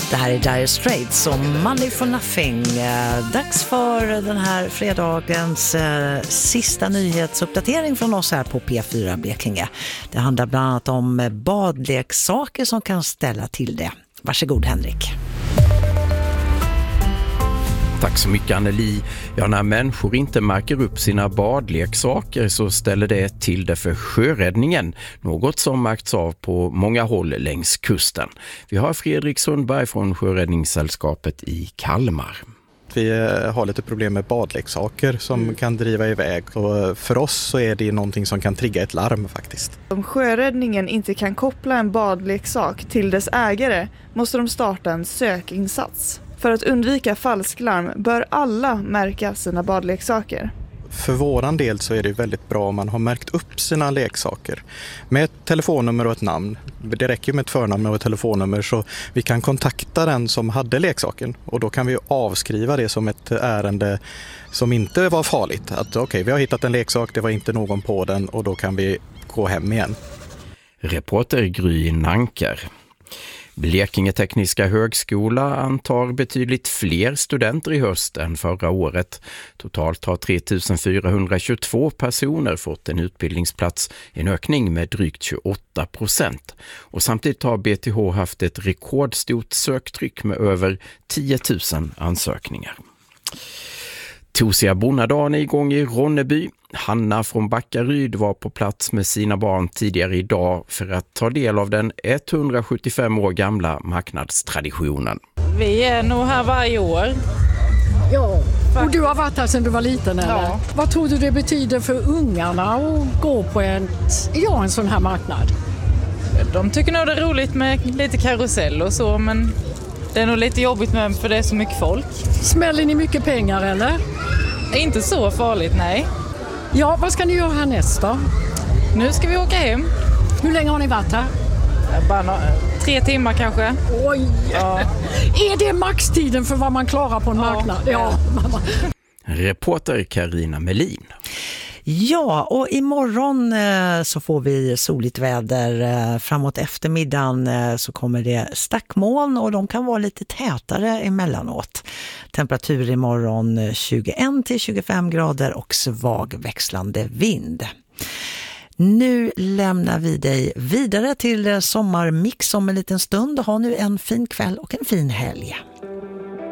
Det här är Dire Straits och Money for Nothing. Dags för den här fredagens sista nyhetsuppdatering från oss här på P4 Blekinge. Det handlar bland annat om badleksaker som kan ställa till det. Varsågod Henrik. Tack så mycket Anneli. Ja, när människor inte märker upp sina badleksaker så ställer det till det för sjöräddningen. Något som märkts av på många håll längs kusten. Vi har Fredrik Sundberg från Sjöräddningssällskapet i Kalmar. Vi har lite problem med badleksaker som kan driva iväg och för oss så är det någonting som kan trigga ett larm faktiskt. Om sjöräddningen inte kan koppla en badleksak till dess ägare måste de starta en sökinsats. För att undvika falsklarm bör alla märka sina badleksaker. För våran del så är det väldigt bra om man har märkt upp sina leksaker med ett telefonnummer och ett namn. Det räcker med ett förnamn och ett telefonnummer så vi kan kontakta den som hade leksaken och då kan vi avskriva det som ett ärende som inte var farligt. Att okej, vi har hittat en leksak, det var inte någon på den och då kan vi gå hem igen. Reporter Gry Nankar. Blekinge Tekniska högskola antar betydligt fler studenter i höst än förra året. Totalt har 3422 personer fått en utbildningsplats, en ökning med drygt 28%. Och samtidigt har BTH haft ett rekordstort söktryck med över 10 000 ansökningar. Tosiga Bonadagen är igång i Ronneby. Hanna från Backaryd var på plats med sina barn tidigare idag för att ta del av den 175 år gamla marknadstraditionen. Vi är nog här varje år. Ja, och du har varit här sedan du var liten eller? Ja. Vad tror du det betyder för ungarna att gå på en sån här marknad? De tycker nog det är roligt med lite karusell och så, men det är nog lite jobbigt med för det är så mycket folk. Smäller ni mycket pengar eller? Inte så farligt, nej. Ja, vad ska ni göra härnäst då? Nu ska vi åka hem. Hur länge har ni varit här? Bara 3 timmar kanske. Oj! Ja. Är det maxtiden för vad man klarar på en marknad? Ja. Reporter Carina Melin. Ja, och imorgon så får vi soligt väder. Framåt eftermiddagen så kommer det stackmoln och de kan vara lite tätare emellanåt. Temperatur imorgon 21-25 grader och svag växlande vind. Nu lämnar vi dig vidare till sommarmix om en liten stund. Ha nu en fin kväll och en fin helg.